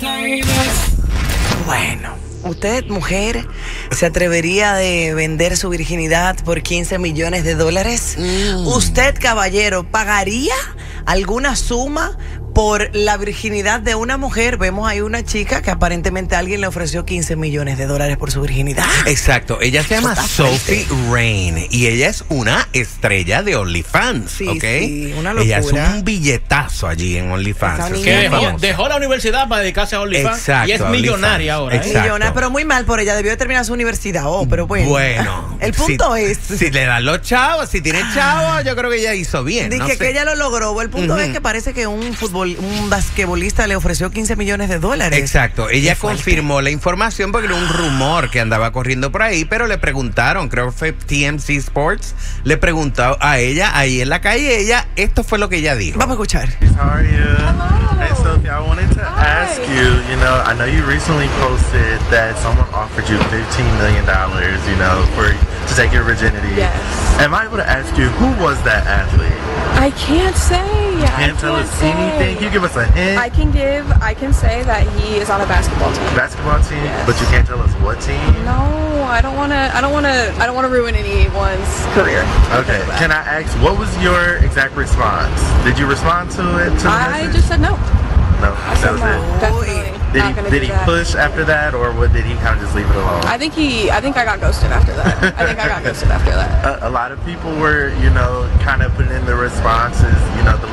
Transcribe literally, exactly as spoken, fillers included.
Bueno, usted, mujer, ¿se atrevería de vender su virginidad por quince millones de dólares? Mm. ¿Usted, caballero, pagaría alguna suma por la virginidad de una mujer? Vemos ahí una chica que aparentemente alguien le ofreció quince millones de dólares por su virginidad. Exacto, ella se llama Sophie Rain y ella es una estrella de OnlyFans, sí, ¿ok? Sí, una locura. Ella es un billetazo allí en OnlyFans. Que dejó, dejó la universidad para dedicarse a OnlyFans. Exacto, y es millonaria ahora. ¿eh? Millonaria, pero muy mal por ella, debió de terminar su universidad. Oh, pero bueno. Bueno. El punto si, es... Si le dan los chavos, si tiene chavos, yo creo que ella hizo bien. Dije no que, sé. que ella lo logró. El punto uh-huh. es que parece que un fútbol, un basquetbolista le ofreció quince millones de dólares. Exacto. Ella confirmó la información porque era un rumor que andaba corriendo por ahí, pero le preguntaron, creo que fue T M Z Sports, le preguntó a ella ahí en la calle, ella, esto fue lo que ella dijo. Vamos a escuchar. How are you? Hello. Hey, Sophie, I wanted to Hi. ask you, you know, I know you recently posted that someone offered you fifteen million dollars, you know, for to take your virginity. Yes. Am I able to ask you, who was that athlete? I can't say. You can't I tell can't us say. anything? Can you give us a hint? I can give, I can say that he is on a basketball team. Basketball team? Yes. But you can't tell us what team? No, I don't want to, I don't want to, I don't want to ruin anyone's career. Okay, can I ask, what was your exact response? Did you respond to it? To the I message? just said no. No, I that said was no. it. Definitely. Did Not he, gonna did do he that. push after that, or what, did he kind of just leave it alone? I think he, I think I got ghosted after that. I think I got ghosted after that. A, a lot of people were, you know, kind of putting in the responses, you know, the